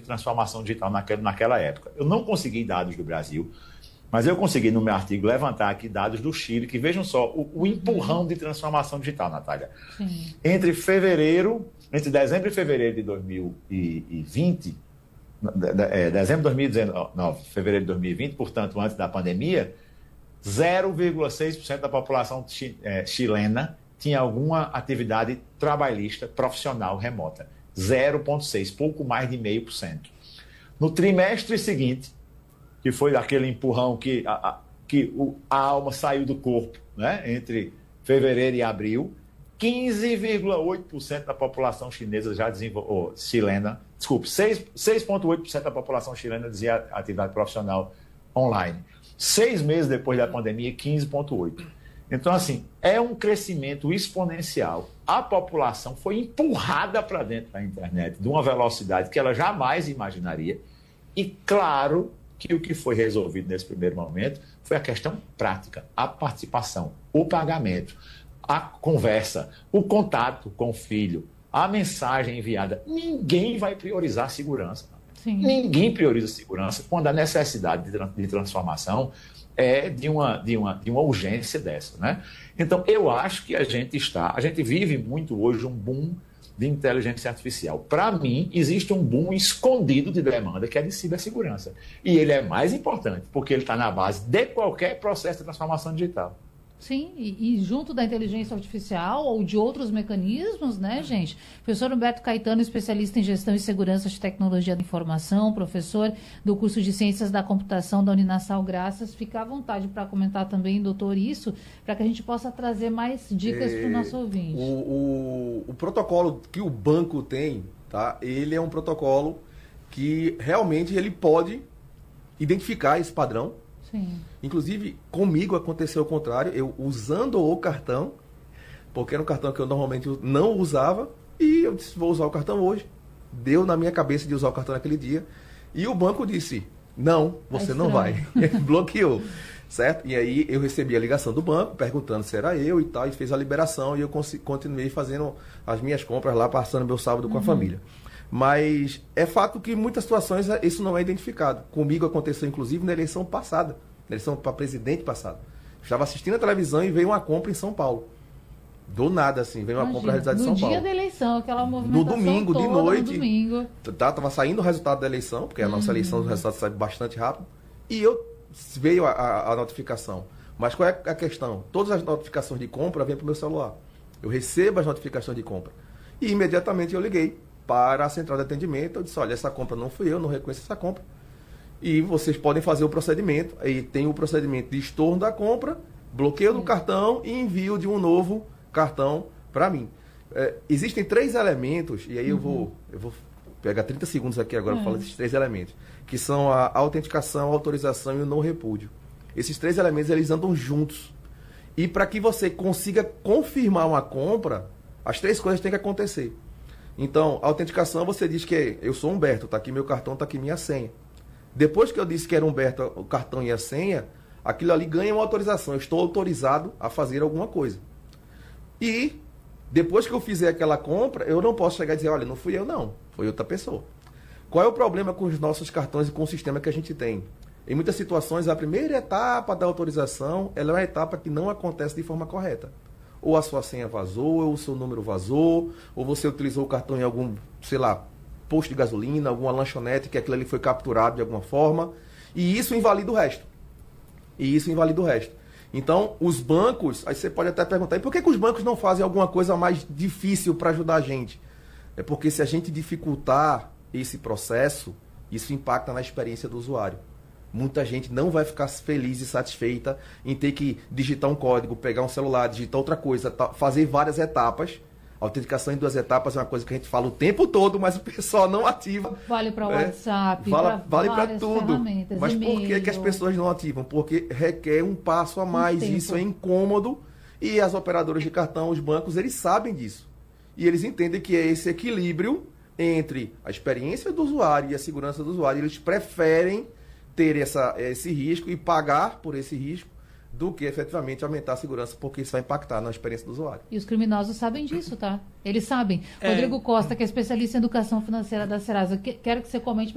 transformação digital naquela época. Eu não consegui dados do Brasil, mas eu consegui, no meu artigo, levantar aqui dados do Chile, que vejam só o empurrão de transformação digital, Natália. Sim. Entre dezembro e fevereiro de 2020, dezembro de 2019, fevereiro de 2020, portanto, antes da pandemia, 0,6% da população chilena tinha alguma atividade trabalhista profissional remota. 0,6%, pouco mais de 0,5%. No trimestre seguinte, que foi aquele empurrão que a alma saiu do corpo, né, entre fevereiro e abril, 15,8% da população chinesa chilena, 6,8% da população chilena dizia atividade profissional online. 6 meses depois da pandemia, 15,8%. Então, assim, é um crescimento exponencial. A população foi empurrada para dentro da internet de uma velocidade que ela jamais imaginaria. E, claro, que o que foi resolvido nesse primeiro momento foi a questão prática, a participação, o pagamento, a conversa, o contato com o filho, a mensagem enviada. Ninguém vai priorizar a segurança. Sim. Ninguém prioriza a segurança quando a necessidade de transformação é de uma urgência dessa, né? Então, eu acho que a gente vive muito hoje um boom de inteligência artificial. Para mim, existe um boom escondido de demanda, que é de cibersegurança. E ele é mais importante, porque ele está na base de qualquer processo de transformação digital. Sim, e junto da inteligência artificial ou de outros mecanismos, né, gente? Professor Humberto Caetano, especialista em gestão e segurança de tecnologia da informação, professor do curso de Ciências da Computação da Uninasal Graças. Fica à vontade para comentar também, doutor, isso, para que a gente possa trazer mais dicas para o nosso ouvinte. O protocolo que o banco tem, tá? Ele é um protocolo que realmente ele pode identificar esse padrão. Sim. Inclusive, comigo aconteceu o contrário, eu usando o cartão, porque era um cartão que eu normalmente não usava, e eu disse, vou usar o cartão hoje. Deu na minha cabeça de usar o cartão naquele dia, e o banco disse, não, você não vai. Bloqueou, certo? E aí eu recebi a ligação do banco, perguntando se era eu e tal, e fez a liberação, e eu continuei fazendo as minhas compras lá, passando meu sábado com a família. Mas é fato que em muitas situações isso não é identificado. Comigo aconteceu, inclusive, na eleição passada, na eleição para presidente passada. Estava assistindo a televisão e veio uma compra em São Paulo. Do nada, assim, veio uma compra realizada em São Paulo. No dia da eleição, aquela movimentação no domingo, toda, de noite. No domingo. Tava saindo o resultado da eleição, porque a nossa eleição, o resultado sai bastante rápido. E veio a notificação. Mas qual é a questão? Todas as notificações de compra vêm para o meu celular. Eu recebo as notificações de compra. E imediatamente eu liguei para a central de atendimento. Eu disse, olha, essa compra não fui eu, não reconheço essa compra. E vocês podem fazer o procedimento. Aí tem o procedimento de estorno da compra, bloqueio do cartão e envio de um novo cartão para mim. Existem 3 elementos, e aí eu vou pegar 30 segundos aqui agora para falar desses 3 elementos, que são a autenticação, a autorização e o não repúdio. Esses 3 elementos, eles andam juntos. E para que você consiga confirmar uma compra, as 3 coisas têm que acontecer. Então, a autenticação, você diz que eu sou Humberto, está aqui meu cartão, está aqui minha senha. Depois que eu disse que era Humberto, o cartão e a senha, aquilo ali ganha uma autorização. Eu estou autorizado a fazer alguma coisa. E, depois que eu fizer aquela compra, eu não posso chegar e dizer, olha, não fui eu não, foi outra pessoa. Qual é o problema com os nossos cartões e com o sistema que a gente tem? Em muitas situações, a primeira etapa da autorização, ela é uma etapa que não acontece de forma correta. Ou a sua senha vazou, ou o seu número vazou, ou você utilizou o cartão em algum, sei lá, posto de gasolina, alguma lanchonete, que aquilo ali foi capturado de alguma forma, e isso invalida o resto. Então, os bancos, aí você pode até perguntar, e por que os bancos não fazem alguma coisa mais difícil para ajudar a gente? É porque se a gente dificultar esse processo, isso impacta na experiência do usuário. Muita gente não vai ficar feliz e satisfeita em ter que digitar um código, pegar um celular, digitar outra coisa, fazer várias etapas. A autenticação em 2 etapas é uma coisa que a gente fala o tempo todo, mas o pessoal não ativa. Vale para o WhatsApp, vale para tudo. Mas por que as pessoas não ativam? Porque requer um passo a mais, isso é incômodo. E as operadoras de cartão, os bancos, eles sabem disso. E eles entendem que é esse equilíbrio entre a experiência do usuário e a segurança do usuário. Eles preferem ter esse risco e pagar por esse risco do que efetivamente aumentar a segurança, porque isso vai impactar na experiência do usuário. E os criminosos sabem disso, tá? Eles sabem. Rodrigo Costa, que é especialista em educação financeira da Serasa, quero que você comente